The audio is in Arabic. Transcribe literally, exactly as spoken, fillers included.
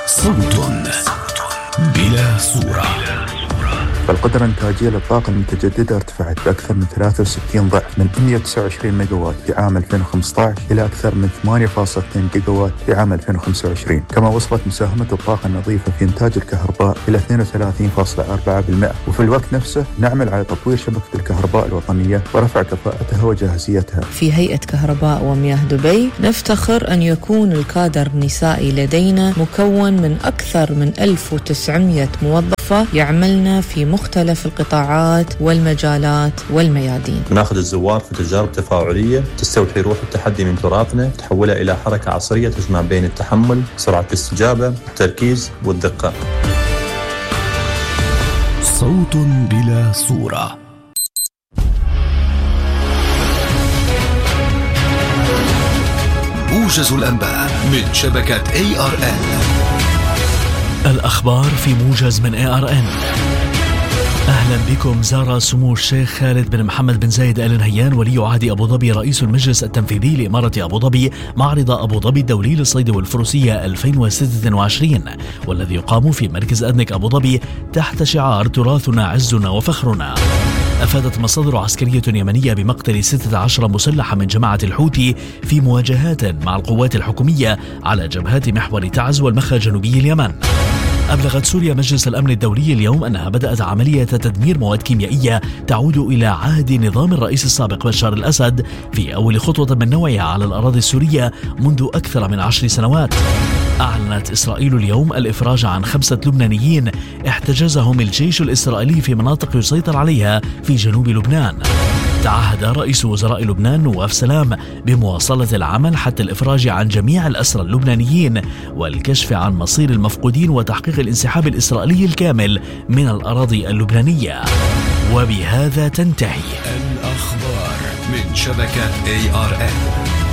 صوت بلا صورة. فالقدرة الإنتاجية للطاقة المتجددة ارتفعت بأكثر من ثلاثة وستين ضعف من مئة وتسعة وعشرين ميجاوات في عام ألفين وخمسة عشر إلى أكثر من ثمانية فاصلة اثنين جيجاوات في عام ألفين وخمسة وعشرين. كما وصلت مساهمة الطاقة النظيفة في إنتاج الكهرباء إلى اثنين وثلاثين فاصلة أربعة بالمئة. وفي الوقت نفسه نعمل على تطوير شبكة الكهرباء الوطنية ورفع كفاءتها وجاهزيتها. في هيئة كهرباء ومياه دبي نفتخر أن يكون الكادر النسائي لدينا مكون من أكثر من ألف وتسعمئة موظفة يعملن في مختلف القطاعات والمجالات والميادين. ناخذ الزوار في تجارب تفاعلية تستوحي روح التحدي من تراثنا، تحولها إلى حركة عصرية تجمع بين التحمل، سرعة الاستجابة، التركيز والدقة. صوت بلا صورة. موجز الأنباء من شبكة إيه آر إن. الأخبار في موجز من إيه آر إن. أهلا بكم. زار سمو الشيخ خالد بن محمد بن زايد آل نهيان ولي عهد أبو ظبي رئيس المجلس التنفيذي لإمارة أبو ظبي معرض أبو ظبي الدولي للصيد والفروسية ألفين وستة وعشرين، والذي يقام في مركز أدنك أبو ظبي تحت شعار تراثنا عزنا وفخرنا. أفادت مصادر عسكرية يمنية بمقتل ستة عشر مسلحا من جماعة الحوثي في مواجهات مع القوات الحكومية على جبهات محور تعز والمخا جنوبي اليمن. أبلغت سوريا مجلس الأمن الدولي اليوم أنها بدأت عملية تدمير مواد كيميائية تعود إلى عهد نظام الرئيس السابق بشار الأسد في أول خطوة من نوعها على الأراضي السورية منذ أكثر من عشر سنوات. أعلنت إسرائيل اليوم الإفراج عن خمسة لبنانيين احتجزهم الجيش الإسرائيلي في مناطق يسيطر عليها في جنوب لبنان. تعهد رئيس وزراء لبنان نواف سلام بمواصلة العمل حتى الإفراج عن جميع الأسرى اللبنانيين والكشف عن مصير المفقودين وتحقيق الانسحاب الإسرائيلي الكامل من الأراضي اللبنانية. وبهذا تنتهي الأخبار من شبكة إيه آر إن.